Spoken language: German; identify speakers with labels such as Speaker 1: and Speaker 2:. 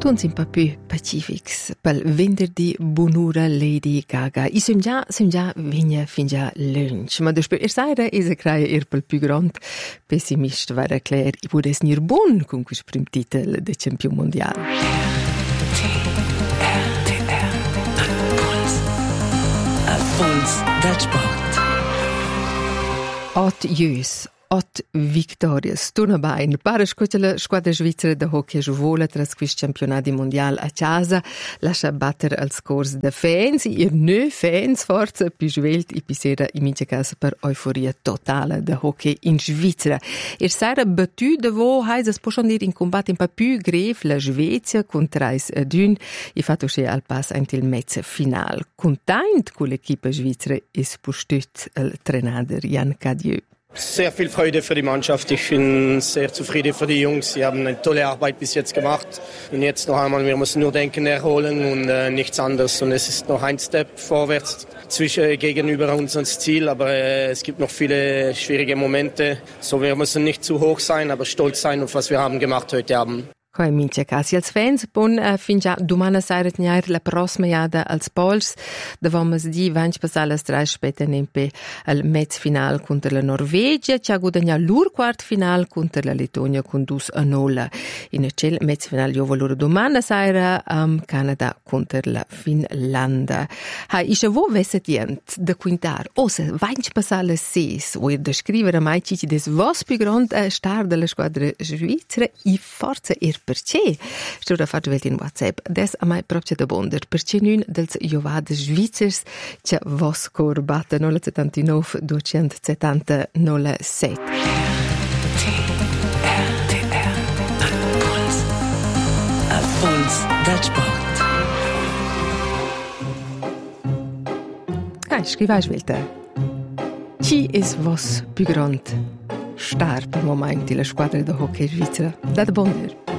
Speaker 1: Tuns un po' più pacifics pel venerdì bunura Lady Gaga. I sem già vigna fin già lunch, ma desper sera is creia pel più grand pessimist war erklärt, I wurde es nir bun con quis prim titel de Champion mondial.
Speaker 2: Puls del sport.
Speaker 1: 8 years. 8 victorias. Torna bain. Pare scotia la squadra svizzera de hockey vola tras quis campionati mondial a casa. Lascia batter als scores de fans. Ir nö fans forza più svelt I pisera in mince casa per euforia totale de hockey in Svizzera. Sera battu de vo heisas pochon dir in combat un po' più greve la Svezia con 3-1. I fatto sche al pass antil mezza final. Content con l'equipe svizzera is postut el Trainer Jan Cadieux.
Speaker 3: Sehr viel Freude für die Mannschaft. Ich bin sehr zufrieden für die Jungs. Sie haben eine tolle Arbeit bis jetzt gemacht. Und jetzt noch einmal, wir müssen nur denken, erholen und nichts anderes. Und es ist noch ein Step vorwärts gegenüber uns ins Ziel. Aber es gibt noch viele schwierige Momente. So, wir müssen nicht zu hoch sein, aber stolz sein auf was wir haben gemacht heute Abend.
Speaker 1: Coi mince casi als fans, pon fin già domana sera tniar la prossima jada als Pols, davamos di vanch passar las 3 später nempe al mezz final contro la Norvegia, c'ha guadagna l'ur quart final contro la Lettonia con 2-0. In cel mezz final jo valore domana sera Canada contro la Finlanda. Ha ische vo vessetient de quintar, osse vanch passar las 6, o de scrivere mai cici des vos più grand star della squadra svizzera, I forza perché? Sto da fatto in WhatsApp. Des a mai proprio da bonder. Perché nun dels giovades svizzers c'è vos cor batte 079 270 07.
Speaker 2: Puls del sport.
Speaker 1: Scrivai svelta. Chi is vos più grand? Star per momenti la squadra de hockey svizzera. Da bonder.